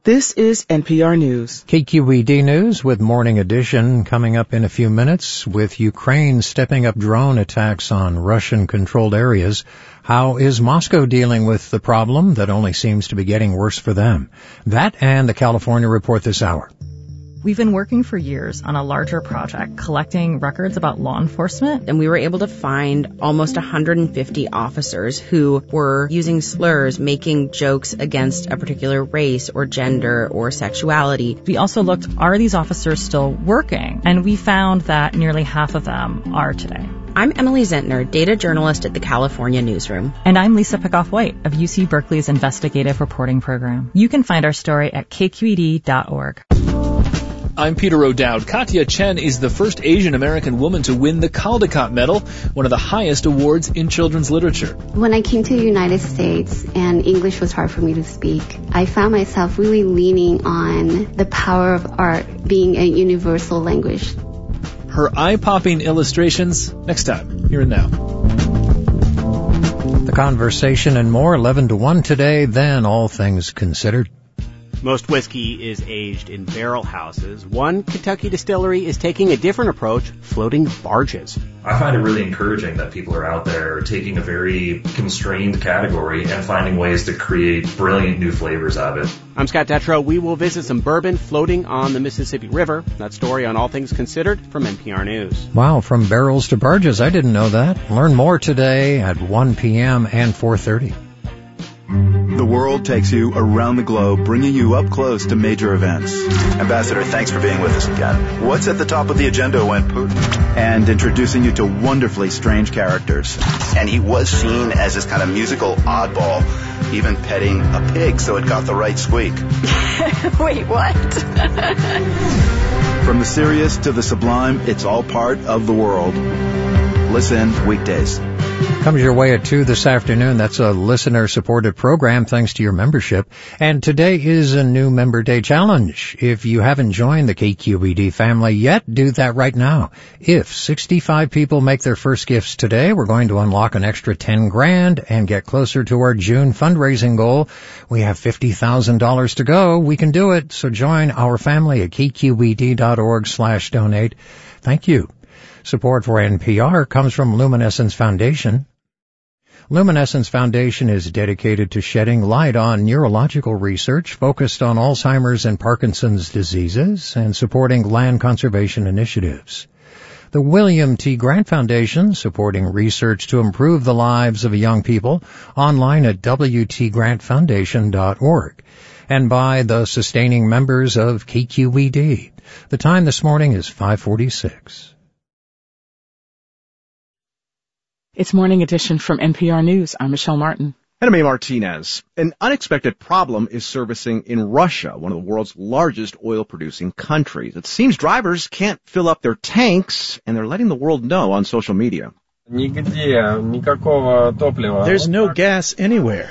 This is NPR News. KQED News with Morning Edition coming up in a few minutes with Ukraine stepping up drone attacks on Russian-controlled areas. How is Moscow dealing with the problem that only seems to be getting worse for them? That and the California Report this hour. We've been working for years on a larger project collecting records about law enforcement. And we were able to find almost 150 officers who were using slurs, making jokes against a particular race or gender or sexuality. We also looked, are these officers still working? And we found that nearly half of them are today. I'm Emily Zentner, data journalist at the California Newsroom. And I'm Lisa Pickoff-White of UC Berkeley's investigative reporting program. You can find our story at kqed.org. I'm Peter O'Dowd. Katya Chen is the first Asian American woman to win the Caldecott Medal, one of the highest awards in children's literature. When I came to the United States and English was hard for me to speak, I found myself really leaning on the power of art being a universal language. Her eye-popping illustrations next time, here and now. The conversation and more, 11 to 1 today, then All Things Considered. Most whiskey is aged in barrel houses. One Kentucky distillery is taking a different approach, floating barges. I find it really encouraging that people are out there taking a very constrained category and finding ways to create brilliant new flavors out of it. I'm Scott Detrow. We will visit some bourbon floating on the Mississippi River. That story on All Things Considered from NPR News. Wow, from barrels to barges. I didn't know that. Learn more today at 1 p.m. and 4:30. The world takes you around the globe, bringing you up close to major events. Ambassador, thanks for being with us again. What's at the top of the agenda when Putin? And introducing you to wonderfully strange characters. And he was seen as this kind of musical oddball, even petting a pig so it got the right squeak. Wait, what? From the serious to the sublime, it's all part of the world. Listen weekdays. Comes your way at 2 this afternoon. That's a listener-supported program thanks to your membership. And today is a new Member Day challenge. If you haven't joined the KQED family yet, do that right now. If 65 people make their first gifts today, we're going to unlock an extra $10,000 and get closer to our June fundraising goal. We have $50,000 to go. We can do it. So join our family at kqed.org/donate. Thank you. Support for NPR comes from Luminescence Foundation. Luminescence Foundation is dedicated to shedding light on neurological research focused on Alzheimer's and Parkinson's diseases and supporting land conservation initiatives. The William T. Grant Foundation, supporting research to improve the lives of young people, online at wtgrantfoundation.org. And by the sustaining members of KQED. The time this morning is 5:46. It's Morning Edition from NPR News. I'm Michelle Martin. And I'm A. Martinez. An unexpected problem is surfacing in Russia, one of the world's largest oil-producing countries. It seems drivers can't fill up their tanks, and they're letting the world know on social media. There's no gas anywhere.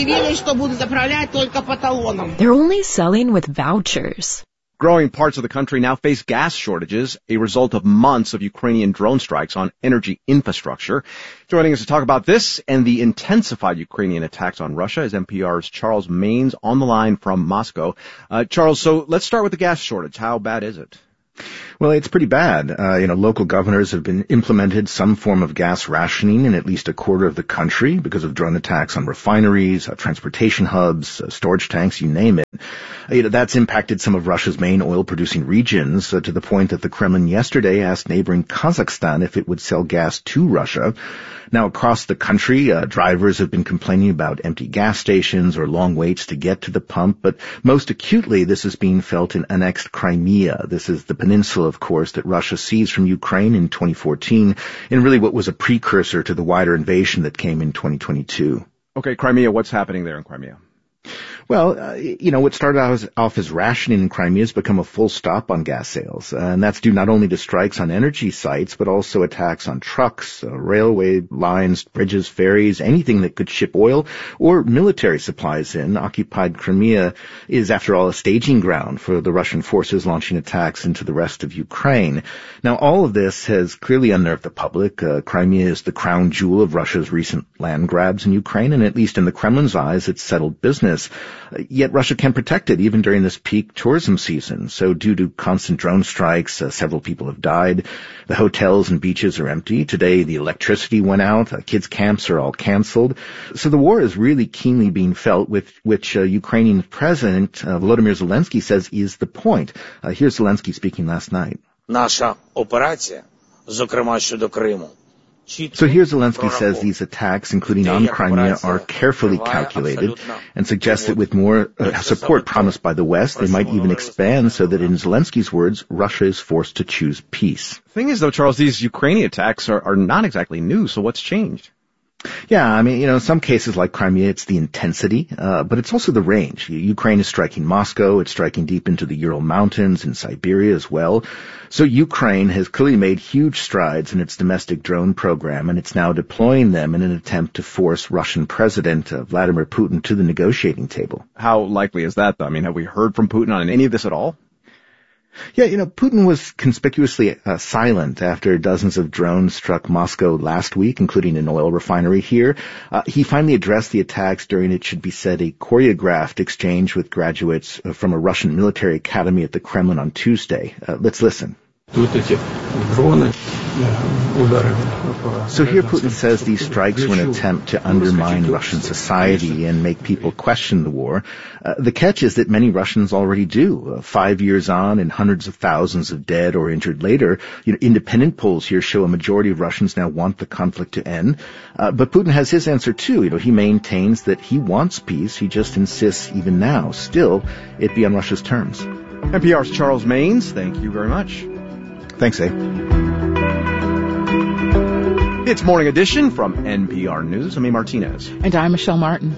They're only selling with vouchers. Growing parts of the country now face gas shortages, a result of months of Ukrainian drone strikes on energy infrastructure. Joining us to talk about this and the intensified Ukrainian attacks on Russia is NPR's Charles Maynes on the line from Moscow. Charles, so let's start with the gas shortage. How bad is it? Well, it's pretty bad. Local governors have been implemented some form of gas rationing in at least a quarter of the country because of drone attacks on refineries, transportation hubs, storage tanks, you name it. That's impacted some of Russia's main oil-producing regions to the point that the Kremlin yesterday asked neighboring Kazakhstan if it would sell gas to Russia. Now, across the country, drivers have been complaining about empty gas stations or long waits to get to the pump, but most acutely, this is being felt in annexed Crimea. This is the peninsula, of course, that Russia seized from Ukraine in 2014, and really what was a precursor to the wider invasion that came in 2022. Okay, Crimea, what's happening there in Crimea? Well, what started off as rationing in Crimea has become a full stop on gas sales. And that's due not only to strikes on energy sites, but also attacks on trucks, railway lines, bridges, ferries, anything that could ship oil or military supplies in. Occupied Crimea is, after all, a staging ground for the Russian forces launching attacks into the rest of Ukraine. Now, all of this has clearly unnerved the public. Crimea is the crown jewel of Russia's recent land grabs in Ukraine, and at least in the Kremlin's eyes, it's settled business. Yet Russia can protect it even during this peak tourism season. So due to constant drone strikes, several people have died. The hotels and beaches are empty. Today the electricity went out. Kids' camps are all canceled. So the war is really keenly being felt, which Ukrainian President Volodymyr Zelensky says is the point. Here's Zelensky speaking last night. Наша операція, зокрема щодо Криму. So here Zelensky says these attacks, including on Crimea, are carefully calculated and suggests that with more support promised by the West, they might even expand so that, in Zelensky's words, Russia is forced to choose peace. The thing is, though, Charles, these Ukrainian attacks are not exactly new, so what's changed? Yeah, I mean, in some cases like Crimea, it's the intensity, but it's also the range. Ukraine is striking Moscow, it's striking deep into the Ural Mountains and Siberia as well. So Ukraine has clearly made huge strides in its domestic drone program, and it's now deploying them in an attempt to force Russian President Vladimir Putin to the negotiating table. How likely is that, though? I mean, have we heard from Putin on any of this at all? Yeah, Putin was conspicuously silent after dozens of drones struck Moscow last week, including an oil refinery here. He finally addressed the attacks during, it should be said, a choreographed exchange with graduates from a Russian military academy at the Kremlin on Tuesday. Let's listen. So here Putin says these strikes were an attempt to undermine Russian society and make people question the war. The catch is that many Russians already do. 5 years on and hundreds of thousands of dead or injured later, independent polls here show a majority of Russians now want the conflict to end. But Putin has his answer too. He maintains that he wants peace. He just insists even now, still, it be on Russia's terms. NPR's Charles Maynes, thank you very much. Thanks, Abe. It's Morning Edition from NPR News. I'm A. Martinez. And I'm Michelle Martin.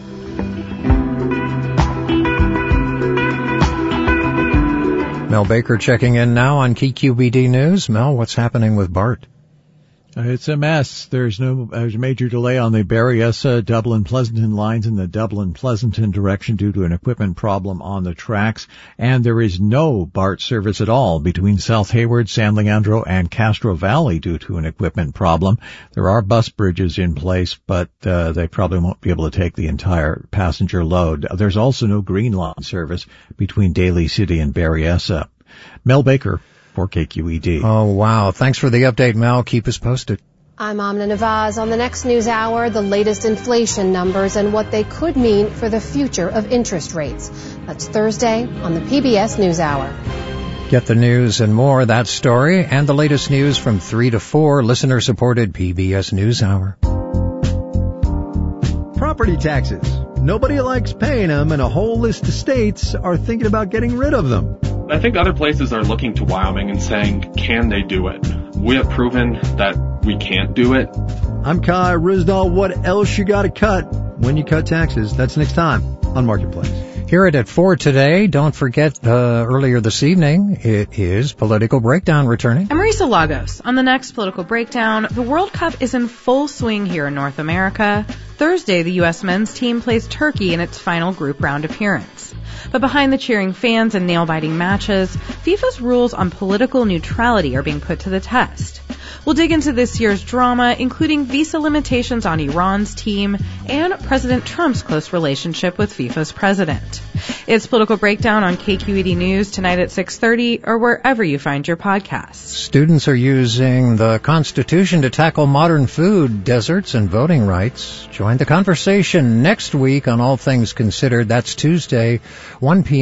Mel Baker checking in now on KQBD News. Mel, what's happening with BART? It's a mess. There's a major delay on the Berryessa Dublin-Pleasanton lines in the Dublin-Pleasanton direction due to an equipment problem on the tracks. And there is no BART service at all between South Hayward, San Leandro, and Castro Valley due to an equipment problem. There are bus bridges in place, but they probably won't be able to take the entire passenger load. There's also no Green Line service between Daly City and Berryessa. Mel Baker for KQED. Oh, wow. Thanks for the update, Mel. Keep us posted. I'm Amna Nawaz. On the next news hour, the latest inflation numbers and what they could mean for the future of interest rates. That's Thursday on the PBS NewsHour. Get the news and more, that story, and the latest news from 3 to 4, listener-supported PBS NewsHour. Property taxes. Nobody likes paying them, and a whole list of states are thinking about getting rid of them. I think other places are looking to Wyoming and saying, can they do it? We have proven that we can't do it. I'm Kai Rizdal. What else you got to cut when you cut taxes? That's next time on Marketplace. Hear it at 4 today. Don't forget, earlier this evening, it is Political Breakdown returning. I'm Marisa Lagos. On the next Political Breakdown, the World Cup is in full swing here in North America. Thursday, the U.S. men's team plays Turkey in its final group round appearance. But behind the cheering fans and nail-biting matches, FIFA's rules on political neutrality are being put to the test. We'll dig into this year's drama, including visa limitations on Iran's team and President Trump's close relationship with FIFA's president. It's Political Breakdown on KQED News tonight at 6:30 or wherever you find your podcasts. Students are using the Constitution to tackle modern food, deserts, and voting rights. Join the conversation next week on All Things Considered. That's Tuesday, 1 p.m.